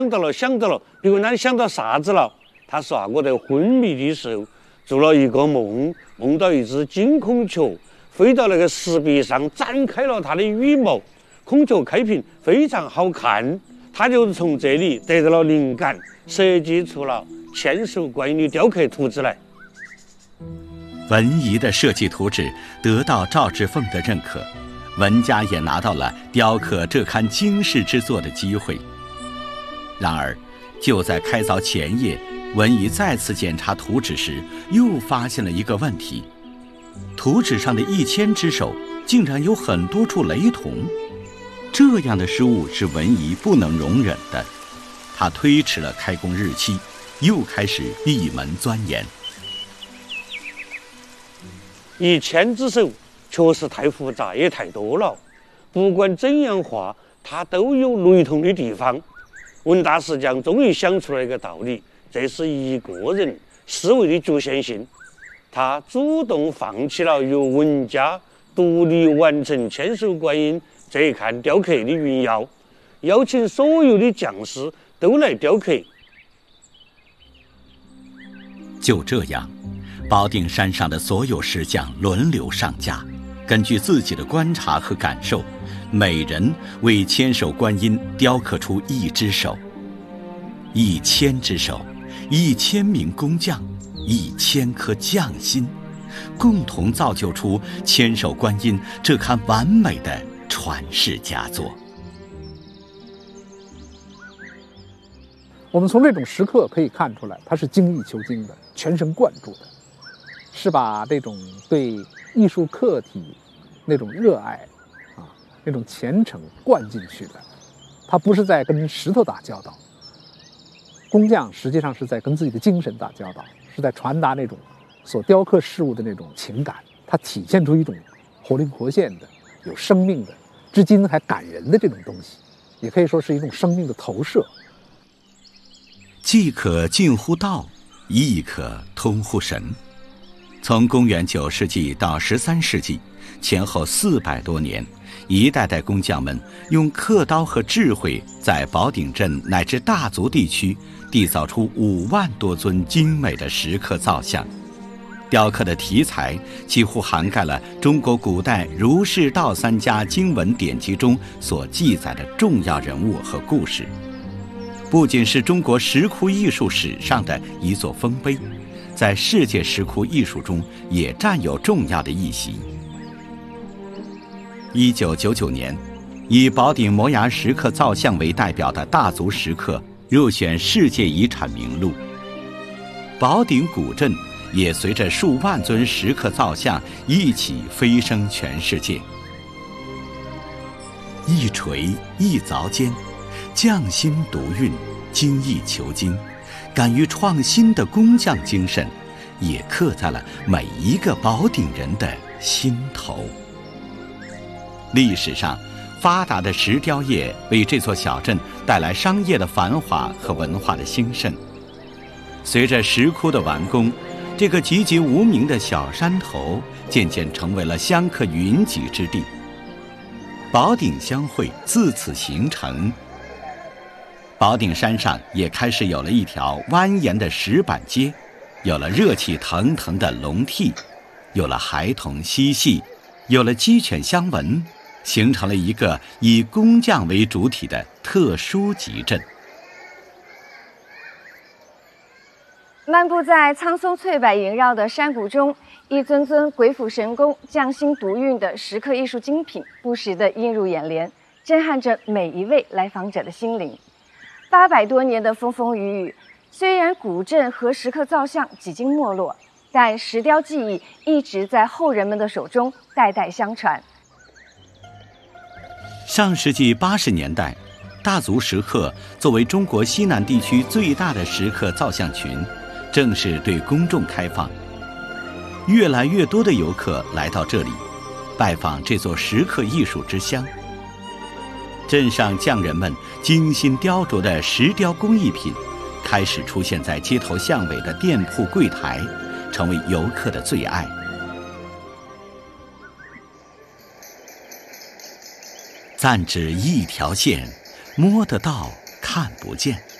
想到了，比如那你想到啥子了？他说啊，我在昏迷的时候做了一个梦，梦到一只金孔雀飞到那个石壁上，展开了它的羽毛，孔雀开屏非常好看。他就从这里得到了灵感，设计出了千手观音的雕刻图纸来。 文仪的设计图纸得到赵志凤的认可，文家也拿到了雕刻这刊惊世之作的机会。然而，就在开凿前夜，文仪再次检查图纸时，又发现了一个问题：图纸上的1000只手竟然有很多处雷同。这样的失误是文仪不能容忍的，他推迟了开工日期，又开始闭门钻研。 1000只手确实太复杂，也太多了。不管怎样画，它都有雷同的地方。文大师匠终于想出了一个道理，这是一个人思维的局限性。他主动放弃了由文家独立完成千手观音这一刊雕刻的云要，邀请所有的匠师都来雕刻。 就这样，保定山上的所有石匠轮流上架，根据自己的观察和感受，每人为千手观音雕刻出1只手。1000只手，1000名工匠，1000颗匠心，共同造就出千手观音这刊完美的传世佳作。 我们从这种石刻可以看出来，他是精益求精的，全神贯注的，是把这种对艺术课题那种热爱那种虔诚灌进去的。他不是在跟石头打交道，工匠实际上是在跟自己的精神打交道，是在传达那种所雕刻事物的那种情感。它体现出一种活灵活现的、有生命的、至今还感人的这种东西，也可以说是一种生命的投射。 既可近乎道，亦可通乎神。从公元9世纪到13世纪，前后400多年，一代代工匠们用刻刀和智慧，在保定镇乃至大足地区缔造出5万多尊精美的石刻造像。雕刻的题材几乎涵盖了中国古代儒释道3家经文典籍中所记载的重要人物和故事，不仅是中国石窟艺术史上的一座丰碑，在世界石窟艺术中也占有重要的一席。1999年，以保定摩崖石刻造像为代表的大足石刻入选世界遗产名录。保定古镇也随着数万尊石刻造像一起飞升全世界。一锤一凿间，匠心独运，精益求精，敢于创新的工匠精神，也刻在了每一个保定人的心头。历史上，发达的石雕业为这座小镇带来商业的繁华和文化的兴盛。随着石窟的完工，这个籍籍无名的小山头渐渐成为了香客云集之地。保定相会自此形成，保定山上也开始有了一条蜿蜒的石板街，有了热气腾腾的龙屉，有了孩童嬉戏，有了鸡犬相闻，形成了一个以工匠为主体的特殊集镇。 漫步在苍松翠柏萦绕的山谷中，一尊尊鬼斧神工、匠心独运的石刻艺术精品不时地映入眼帘，震撼着每一位来访者的心灵。800多年的风风雨雨，虽然古镇和石刻造像几经没落，但石雕技艺一直在后人们的手中代代相传。 上世纪80年代，大足石刻作为中国西南地区最大的石刻造像群，正式对公众开放。越来越多的游客来到这里，拜访这座石刻艺术之乡。镇上匠人们精心雕琢的石雕工艺品，开始出现在街头巷尾的店铺柜台，成为游客的最爱。暂指一条线，摸得到， 看不见。